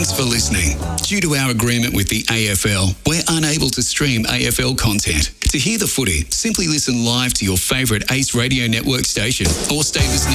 Thanks for listening. Due to our agreement with the AFL, we're unable to stream AFL content. To hear the footy, simply listen live to your favourite Ace Radio Network station or stay listening